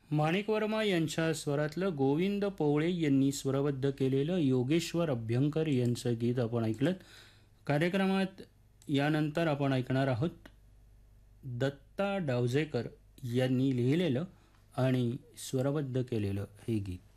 माणिक वर्मा यांच्या स्वरातलं गोविंद पोवळे यांनी स्वरबद्ध केलेलं योगेश्वर अभ्यंकर यांचं गीत आपण ऐकलं. कार्यक्रमात यानंतर आपण ऐकणार आहोत दत्ता डावजेकर यांनी लिहिलेलं आणि स्वरबद्ध केलेलं हे गीत.